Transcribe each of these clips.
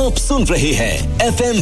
आप सुन रहे हैं FM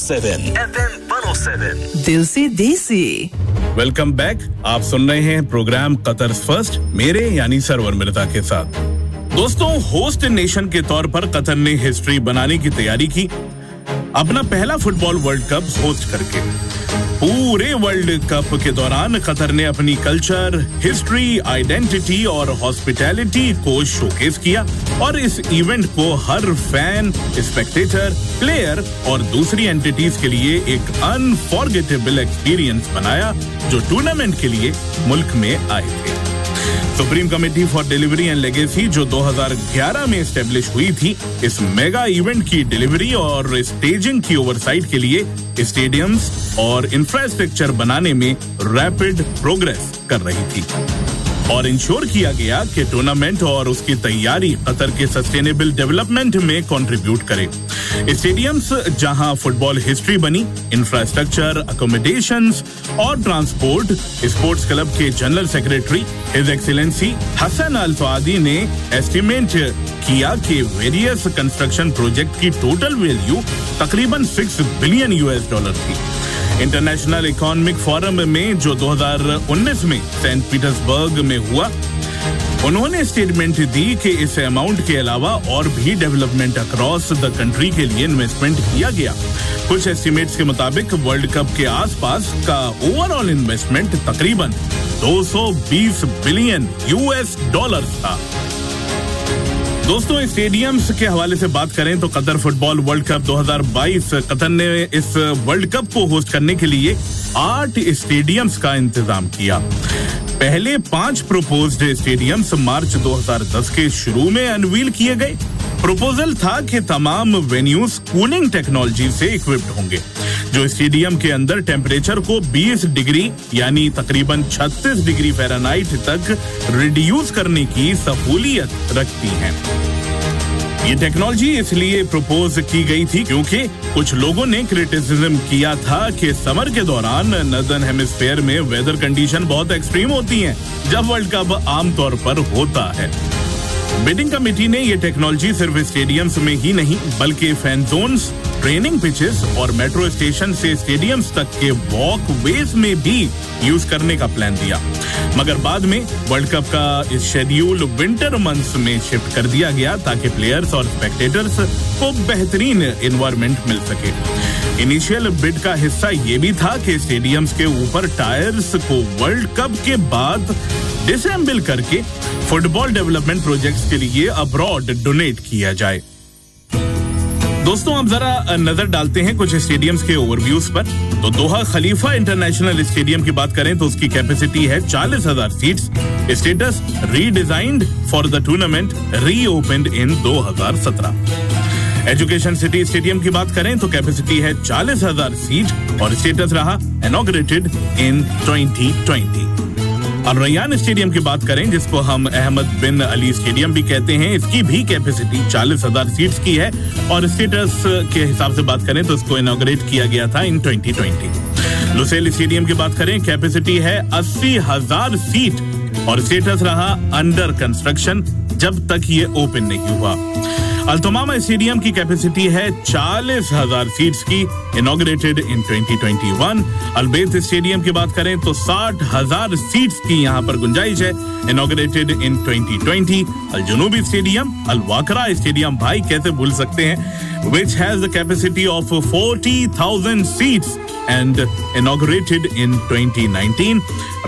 107 दिल से देसी। Welcome back. आप सुन रहे हैं प्रोग्राम कतर फर्स्ट मेरे यानी सरवर मिर्जा के साथ। दोस्तों, होस्ट नेशन के तौर पर कतर ने हिस्ट्री बनाने की तैयारी की अपना पहला फुटबॉल वर्ल्ड कप होस्ट करके। पूरे वर्ल्ड कप के दौरान कतर ने अपनी कल्चर, हिस्ट्री, आइडेंटिटी और हॉस्पिटैलिटी को शोकेस किया और इस इवेंट को हर फैन, स्पेक्टेटर, प्लेयर और दूसरी एंटिटीज के लिए एक अनफॉरगेटेबल एक्सपीरियंस बनाया जो टूर्नामेंट के लिए मुल्क में आए थे। Supreme committee for delivery and legacy जो 2011 में एस्टेब्लिश हुई थी, इस मेगा इवेंट की डिलीवरी और स्टेजिंग की ओवरसाइट के लिए स्टेडियम्स और इंफ्रास्ट्रक्चर बनाने में रैपिड प्रोग्रेस कर रही थी और इंश्योर किया गया कि टूर्नामेंट और उसकी तैयारी कतर के सस्टेनेबल डेवलपमेंट में कंट्रीब्यूट करे। स्टेडियम्स जहां फुटबॉल हिस्ट्री बनी, इंफ्रास्ट्रक्चर, अकोमोडेशंस और ट्रांसपोर्ट। स्पोर्ट्स क्लब के general secretary his excellency Hasan अल सवादी ने एस्टिमेट किया कि वेरियस कंस्ट्रक्शन प्रोजेक्ट की टोटल वैल्यू तकरीबन $6 बिलियन थी। इंटरनेशनल इकोनॉमिक फोरम में जो 2019 में सेंट पीटर्सबर्ग में हुआ, उन्होंने स्टेटमेंट दी कि इस अमाउंट के अलावा और भी डेवलपमेंट अक्रॉस द कंट्री के लिए इन्वेस्टमेंट किया गया। कुछ एस्टिमेट्स के मुताबिक वर्ल्ड कप के आसपास का ओवरऑल इन्वेस्टमेंट तकरीबन $220 बिलियन था। दोस्तों, स्टेडियम्स के हवाले से बात करें तो Qatar football world cup 2022 Qatar ने इस वर्ल्ड कप को होस्ट करने के लिए 8 स्टेडियम्स का इंतजाम किया। पहले 5 प्रोपोज्ड स्टेडियम्स मार्च 2010 के शुरू में अनवील किए गए। प्रोपोजल था कि तमाम वेन्यूज कूलिंग टेक्नोलॉजी से इक्विप्ड होंगे जो स्टेडियम के अंदर टेम्परेचर को 20 डिग्री यानी तकरीबन 36 डिग्री फ़ारेनहाइट तक रिड्यूस करने की सहूलियत रखती हैं। ये टेक्नोलॉजी इसलिए प्रपोज की गई थी क्योंकि कुछ लोगों ने क्रिटिसिज्म किया था कि समर के दौरान नॉर्दर्न हेमिस्फीयर में वेदर कंडीशन बहुत एक्सट्रीम होती हैं जब वर्ल्ड कप आमतौर पर होता है। बिडिंग कमेटी ने ये टेक्नोलॉजी सिर्फ स्टेडियम्स में ही नहीं बल्कि फैन जोन्स, ट्रेनिंग पिचेस और मेट्रो स्टेशन से स्टेडियम्स तक के वॉक वेज में भी यूज करने का प्लान दिया, मगर बाद में वर्ल्ड कप का शेड्यूल विंटर मंथ्स में शिफ्ट कर दिया गया ताकि प्लेयर्स और स्पेक्टेटर्स को बेहतरीन एनवायरनमेंट मिल सके। इनिशियल बिड का हिस्सा ये भी था कि स्टेडियम्स के ऊपर टायर्स को वर्ल्ड कप के बाद डिसेंबल करके फुटबॉल डेवलपमेंट प्रोजेक्ट्स के लिए अब्रॉड डोनेट किया जाए। दोस्तों, अब जरा नजर डालते हैं कुछ स्टेडियम्स के ओवरव्यूज पर। तो दोहा खलीफा इंटरनेशनल स्टेडियम की बात करें तो उसकी कैपेसिटी है 40,000 seats. Status redesigned for the tournament, reopened in 2017। Education city stadium की बात करें तो कैपेसिटी है 40,000 सीट और स्टेटस रहा इनॉग्रेटेड इन 2020। अल रैयान स्टेडियम की बात करें जिसको हम अहमद बिन अली स्टेडियम भी कहते हैं, इसकी भी कैपेसिटी 40,000 सीट्स की है और स्टेटस के हिसाब से बात करें तो इसको इनॉग्रेट किया गया था इन 2020। लुसेल स्टेडियम की बात करें, कैपेसिटी है 80,000 सीट और स्टेटस रहा अंडर कंस्ट्रक्शन जब तक ये ओपन नहीं हुआ। अल्तमामा स्टेडियम की कैपेसिटी है 40,000 सीट्स की, इनॉग्रेटेड इन 2021। अलबेत स्टेडियम की बात करें तो 60,000 सीट्स की यहां पर गुंजाइश है, इनॉग्रेटेड इन 2020। अल जुनूबी स्टेडियम, अल वाकरा स्टेडियम, भाई कैसे भूल सकते हैं, which has the capacity of 40,000 seats and inaugurated in 2019.